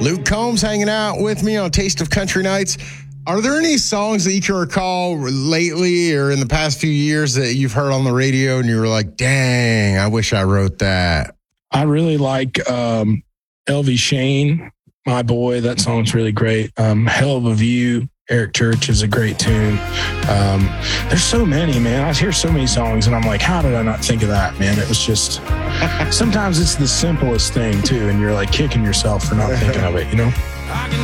Luke Combs hanging out with me on Taste of Country Nights. Are there any songs that you can recall lately or in the past few years that you've heard on the radio and you were like, dang, I wish I wrote that? I really like LV Shane, My Boy. That song's really great. Hell of a View, Eric Church is a great tune. There's so many, man. I hear so many songs and I'm like, how did I not think of that, man? It was just, sometimes it's the simplest thing too. And you're like kicking yourself for not thinking of it, you know?